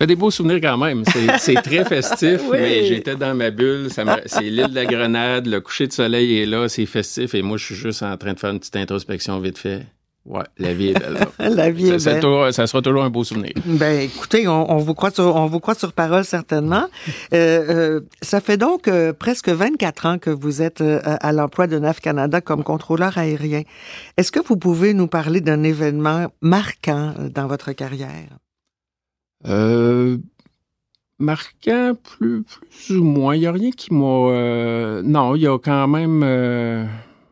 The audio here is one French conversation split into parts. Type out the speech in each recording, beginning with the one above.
Fait des beaux souvenirs quand même. C'est très festif, oui. Mais j'étais dans ma bulle. C'est l'île de la Grenade, le coucher de soleil est là, c'est festif. Et moi, je suis juste en train de faire une petite introspection vite fait. Ouais, la vie est belle. Là. La vie est belle. Ça sera toujours un beau souvenir. Ben, écoutez, on vous croit sur parole, certainement. Ça fait donc presque 24 ans que vous êtes à l'emploi de NAV Canada comme contrôleur aérien. Est-ce que vous pouvez nous parler d'un événement marquant dans votre carrière? Marquant, plus ou moins. Il n'y a rien qui m'a... non, il y a quand même...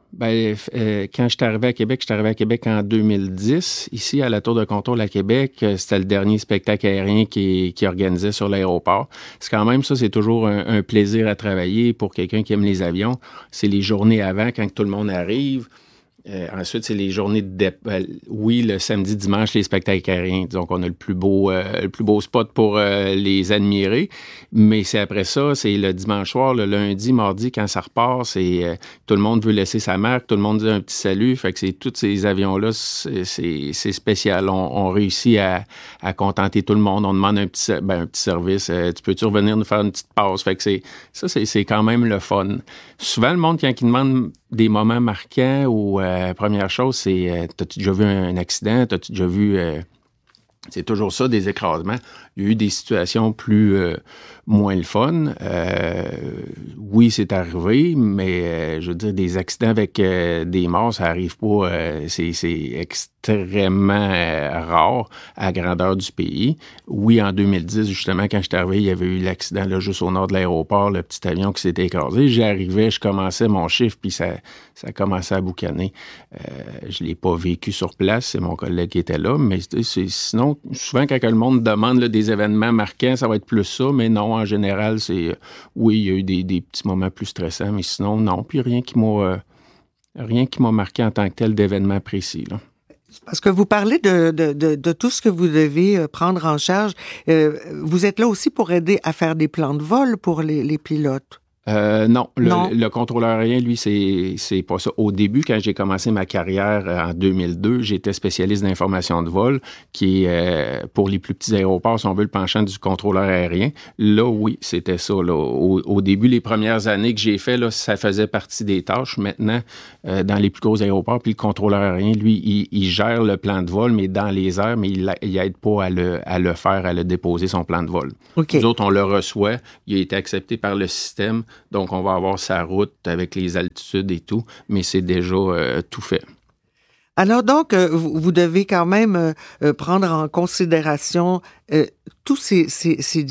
quand je suis arrivé à Québec en 2010. Ici, à la Tour de contrôle à Québec, c'était le dernier spectacle aérien qui organisait sur l'aéroport. C'est quand même ça, c'est toujours un plaisir à travailler pour quelqu'un qui aime les avions. C'est les journées avant, quand tout le monde arrive. Ensuite, c'est les journées de oui, le samedi, dimanche, les spectacles aériens. Donc, on a le plus beau spot pour les admirer. Mais c'est après ça, c'est le dimanche soir, le lundi, mardi, quand ça repart, c'est tout le monde veut laisser sa marque, tout le monde dit un petit salut. Fait que c'est tous ces avions-là, c'est spécial. On réussit à contenter tout le monde. On demande un petit service. Tu peux-tu revenir nous faire une petite passe? Fait que c'est quand même le fun. Souvent, le monde, quand il demande des moments marquants ou première chose, c'est t'as-tu déjà vu un accident? T'as-tu déjà vu... c'est toujours ça, des écrasements. Il y a eu des situations moins le fun. Oui, c'est arrivé, mais je veux dire, des accidents avec des morts, ça arrive pas. C'est extrêmement rare à la grandeur du pays. Oui, en 2010, justement, quand je suis arrivé, il y avait eu l'accident là, juste au nord de l'aéroport, le petit avion qui s'était écrasé. J'arrivais, je commençais mon chiffre, puis ça commençait à boucaner. Je l'ai pas vécu sur place, c'est mon collègue qui était là, mais sinon, souvent, quand le monde demande là, des événements marquants, ça va être plus ça, mais non, en général, c'est... oui, il y a eu des petits moments plus stressants, mais sinon, non. Puis rien qui m'a marqué en tant que tel d'événement précis, là. Parce que vous parlez de tout ce que vous devez prendre en charge. Vous êtes là aussi pour aider à faire des plans de vol pour les pilotes. Non. Le contrôleur aérien, lui, c'est pas ça. Au début, quand j'ai commencé ma carrière en 2002, j'étais spécialiste d'information de vol, qui est pour les plus petits aéroports, si on veut, le penchant du contrôleur aérien. Là, oui, c'était ça. Là. Au début, les premières années que j'ai fait, là, ça faisait partie des tâches. Maintenant, dans les plus gros aéroports, puis le contrôleur aérien, lui, il gère le plan de vol, mais dans les airs, mais il aide pas à le faire, à le déposer, son plan de vol. Okay. Nous autres, on le reçoit. Il a été accepté par le système. Donc, on va avoir sa route avec les altitudes et tout, mais c'est déjà tout fait. Alors donc, vous devez quand même prendre en considération tous ces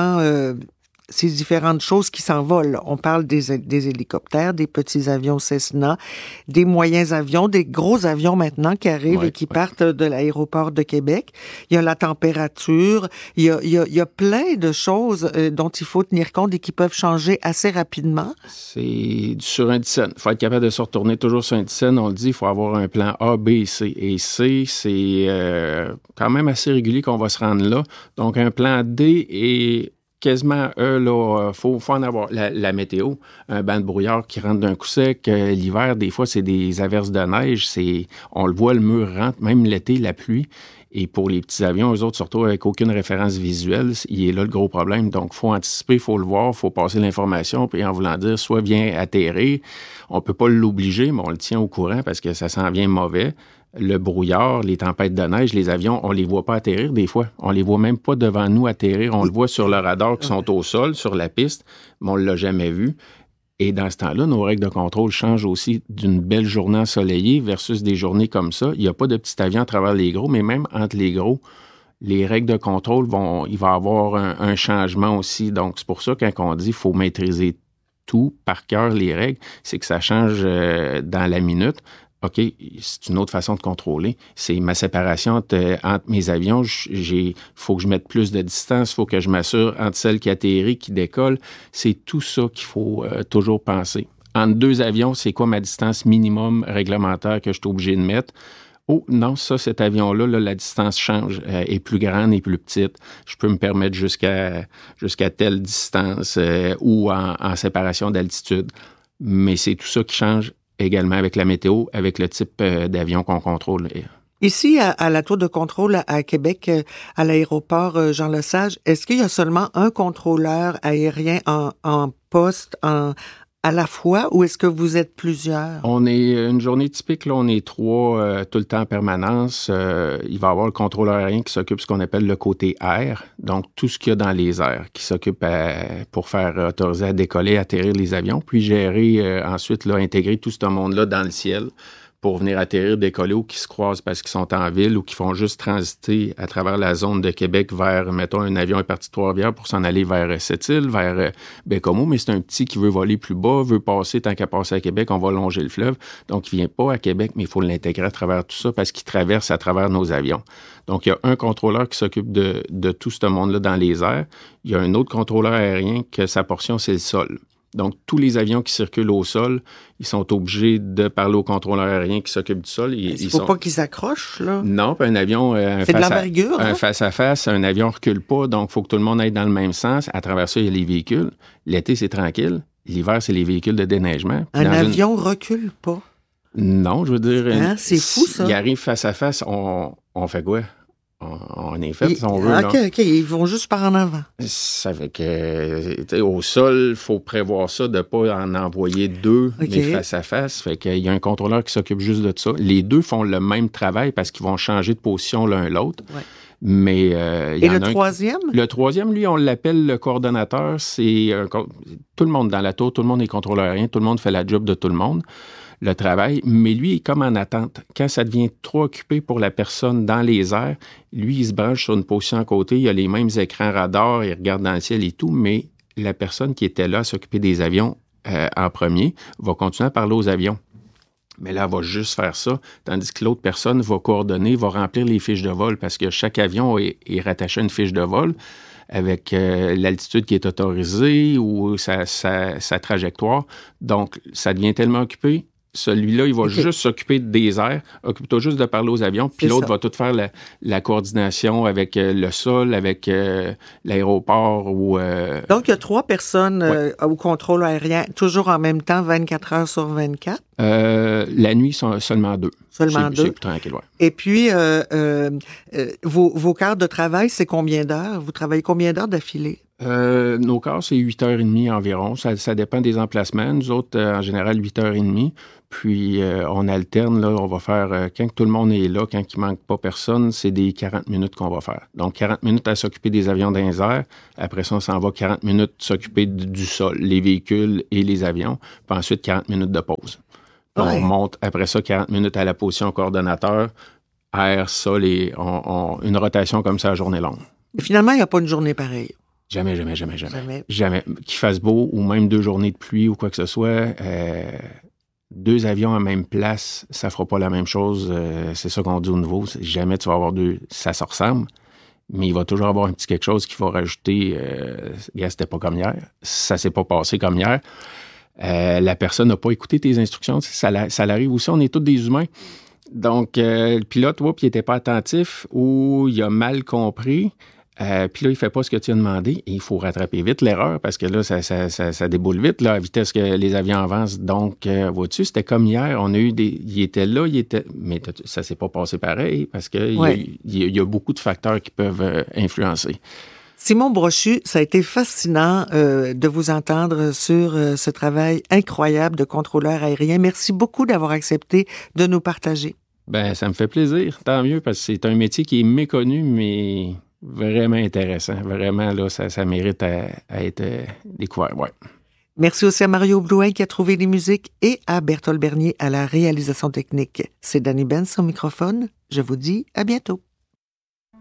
différentes choses qui s'envolent. On parle des hélicoptères, des petits avions Cessna, des moyens avions, des gros avions maintenant qui arrivent et qui partent de l'aéroport de Québec. Il y a la température, il y a plein de choses dont il faut tenir compte et qui peuvent changer assez rapidement. C'est sur un dixaine. Il faut être capable de se retourner toujours sur un dixaine. On le dit, il faut avoir un plan A, B et C. Et C, c'est quand même assez régulier qu'on va se rendre là. Donc, un plan D est... quasiment, faut en avoir. La météo, un banc de brouillard qui rentre d'un coup sec. L'hiver, des fois, c'est des averses de neige. On le voit, le mur rentre. Même l'été, la pluie. Et pour les petits avions, eux autres, surtout avec aucune référence visuelle, il est là le gros problème. Donc, il faut anticiper, il faut le voir, il faut passer l'information. Puis en voulant dire, soit vient atterrir, on peut pas l'obliger, mais on le tient au courant parce que ça s'en vient mauvais. Le brouillard, les tempêtes de neige, les avions, on les voit pas atterrir des fois. On les voit même pas devant nous atterrir. On le voit sur le radar qui sont au sol, sur la piste, mais on l'a jamais vu. Et dans ce temps-là, nos règles de contrôle changent aussi d'une belle journée ensoleillée versus des journées comme ça. Il n'y a pas de petit avion à travers les gros, mais même entre les gros, les règles de contrôle il va y avoir un changement aussi. Donc, c'est pour ça quand on dit qu'il faut maîtriser tout par cœur, les règles, c'est que ça change dans la minute. OK, c'est une autre façon de contrôler. C'est ma séparation entre mes avions. Il faut que je mette plus de distance. Il faut que je m'assure entre celle qui atterrit, qui décolle. C'est tout ça qu'il faut toujours penser. Entre deux avions, c'est quoi ma distance minimum réglementaire que je suis obligé de mettre? Oh non, cet avion-là, la distance change, est plus grande et plus petite. Je peux me permettre jusqu'à telle distance ou en séparation d'altitude. Mais c'est tout ça qui change également avec la météo, avec le type d'avion qu'on contrôle. Ici, à la tour de contrôle à Québec, à l'aéroport Jean-Lesage, est-ce qu'il y a seulement un contrôleur aérien en poste à la fois, ou est-ce que vous êtes plusieurs? On est une journée typique, là, on est 3 tout le temps en permanence. Il va y avoir le contrôleur aérien qui s'occupe de ce qu'on appelle le côté air, donc tout ce qu'il y a dans les airs, qui s'occupe pour faire autoriser à décoller, atterrir les avions, puis gérer ensuite, là, intégrer tout ce monde-là dans le ciel pour venir atterrir, décoller ou qui se croisent parce qu'ils sont en ville ou qui font juste transiter à travers la zone de Québec vers, mettons, un avion est parti de Trois-Rivières pour s'en aller vers Sept-Îles, vers Bécomo, mais c'est un petit qui veut voler plus bas, veut passer, tant qu'à passer à Québec, on va longer le fleuve. Donc, il vient pas à Québec, mais il faut l'intégrer à travers tout ça parce qu'il traverse à travers nos avions. Donc, il y a un contrôleur qui s'occupe de tout ce monde-là dans les airs. Il y a un autre contrôleur aérien que sa portion, c'est le sol. Donc, tous les avions qui circulent au sol, ils sont obligés de parler au contrôleur aérien qui s'occupe du sol. Il ne faut pas qu'ils s'accrochent, là? Non, puis un avion... c'est de l'envergure, un face-à-face, un avion ne recule pas, donc il faut que tout le monde aille dans le même sens. À travers ça, il y a les véhicules. L'été, c'est tranquille. L'hiver, c'est les véhicules de déneigement. Un avion ne recule pas? Non, je veux dire... Hein? C'est fou, ça. Il arrive face-à-face, on fait quoi? On est fait, si on veut. OK, ils vont juste par en avant. Ça fait que, au sol, il faut prévoir ça, de ne pas en envoyer 2, mais face à face. Fait qu'il y a un contrôleur qui s'occupe juste de ça. Les 2 font le même travail parce qu'ils vont changer de position l'un l'autre. Ouais. Mais il y en a le troisième? Le troisième, lui, on l'appelle le coordonnateur. C'est tout le monde dans la tour, tout le monde est contrôleur aérien, tout le monde fait la job de tout le monde. Le travail, mais lui, il est comme en attente. Quand ça devient trop occupé pour la personne dans les airs, lui, il se branche sur une position à côté, il a les mêmes écrans radars, il regarde dans le ciel et tout, mais la personne qui était là à s'occuper des avions en premier va continuer à parler aux avions. Mais là, elle va juste faire ça, tandis que l'autre personne va coordonner, va remplir les fiches de vol, parce que chaque avion est rattaché à une fiche de vol avec l'altitude qui est autorisée ou sa trajectoire. Donc, ça devient tellement occupé. Celui-là, il va juste s'occuper des airs, occupe-toi juste de parler aux avions, puis l'autre va tout faire la coordination avec le sol, avec l'aéroport. Donc, il y a 3 personnes au contrôle aérien, toujours en même temps, 24 heures sur 24? La nuit, seulement 2. Seulement 2? C'est plus tranquille, oui. Et puis, vos quarts de travail, c'est combien d'heures? Vous travaillez combien d'heures d'affilée? Nos quarts, c'est 8h30 environ. Ça dépend des emplacements. Nous autres, en général, 8h30. Puis, on alterne, là, on va faire, quand tout le monde est là, quand il manque pas personne, c'est des 40 minutes qu'on va faire. Donc, 40 minutes à s'occuper des avions dans les airs. Après ça, on s'en va 40 minutes s'occuper du sol, les véhicules et les avions. Puis ensuite, 40 minutes de pause. Puis on monte, après ça, 40 minutes à la position coordonnateur, air, sol, et une rotation comme ça à journée longue. Et finalement, il n'y a pas une journée pareille. Jamais. Jamais. Qu'il fasse beau ou même 2 journées de pluie ou quoi que ce soit, 2 avions à même place, ça fera pas la même chose. C'est ça qu'on dit au nouveau. Jamais tu vas avoir 2, ça se ressemble, mais il va toujours avoir un petit quelque chose qu'il faut rajouter. C'était pas comme hier. Ça s'est pas passé comme hier. La personne n'a pas écouté tes instructions. Ça l'arrive aussi. On est tous des humains. Donc, le pilote, puis il n'était pas attentif ou il a mal compris. Puis là, il fait pas ce que tu as demandé et il faut rattraper vite l'erreur parce que là, ça déboule vite là, à vitesse que les avions avancent. Donc, vois-tu, c'était comme hier, on a eu il était là, mais ça s'est pas passé pareil parce que il y a beaucoup de facteurs qui peuvent influencer. Simon Brochu, ça a été fascinant de vous entendre sur ce travail incroyable de contrôleur aérien. Merci beaucoup d'avoir accepté de nous partager. Ben, ça me fait plaisir, tant mieux, parce que c'est un métier qui est méconnu, mais vraiment intéressant. Vraiment, là, ça mérite à être découvert, ouais. Merci aussi à Mario Blouin qui a trouvé les musiques et à Berthold Bernier à la réalisation technique. C'est Danny Benz au microphone. Je vous dis à bientôt.